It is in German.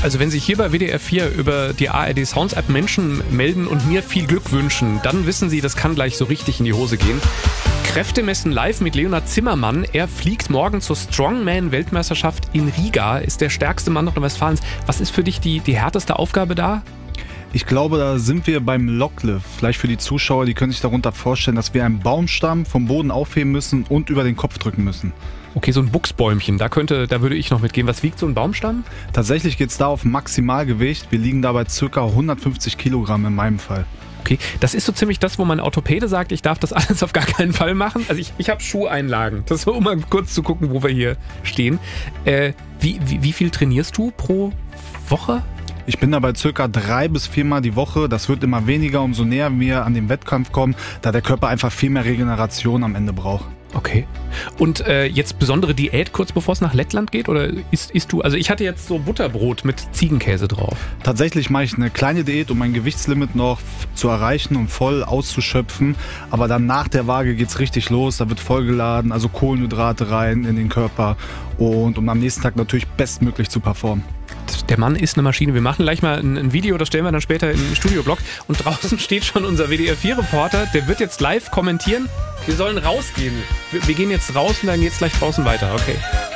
Also wenn sich hier bei WDR 4 über die ARD Sounds App Menschen melden und mir viel Glück wünschen, dann wissen Sie, das kann gleich so richtig in die Hose gehen. Kräftemessen live mit Leonhard Zimmermann. Er fliegt morgen zur Strongman-Weltmeisterschaft in Riga, ist der stärkste Mann Nordrhein-Westfalens. Was ist für dich die härteste Aufgabe da? Ich glaube, da sind wir beim Locklift. Vielleicht für die Zuschauer, die können sich darunter vorstellen, dass wir einen Baumstamm vom Boden aufheben müssen und über den Kopf drücken müssen. Okay, so ein Buchsbäumchen, da würde ich noch mitgehen. Was wiegt so ein Baumstamm? Tatsächlich geht es da auf Maximalgewicht. Wir liegen da bei ca. 150 Kilogramm in meinem Fall. Okay, das ist so ziemlich das, wo mein Orthopäde sagt, ich darf das alles auf gar keinen Fall machen. Also ich habe Schuheinlagen. Das ist so, um mal kurz zu gucken, wo wir hier stehen. Wie viel trainierst du pro Woche? Ich bin dabei ca. 3 bis 4 Mal die Woche. Das wird immer weniger, umso näher wir an den Wettkampf kommen, da der Körper einfach viel mehr Regeneration am Ende braucht. Okay. Und jetzt besondere Diät kurz bevor es nach Lettland geht? Oder isst du, also ich hatte jetzt so Butterbrot mit Ziegenkäse drauf. Tatsächlich mache ich eine kleine Diät, um mein Gewichtslimit noch zu erreichen und voll auszuschöpfen. Aber dann nach der Waage geht's richtig los. Da wird vollgeladen, also Kohlenhydrate rein in den Körper. Und um am nächsten Tag natürlich bestmöglich zu performen. Der Mann ist eine Maschine. Wir machen gleich mal ein Video, das stellen wir dann später im Studioblock. Und draußen steht schon unser WDR 4-Reporter, der wird jetzt live kommentieren. Wir sollen rausgehen. Wir gehen jetzt raus und dann geht's gleich draußen weiter. Okay.